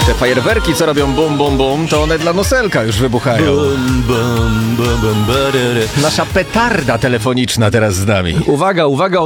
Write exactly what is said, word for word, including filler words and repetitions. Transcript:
Te fajerwerki, co robią bum, bum, bum, to one dla Noselka już wybuchają. Bum, bum, bum, bum, Nasza petarda telefoniczna teraz z nami. Uwaga, uwaga.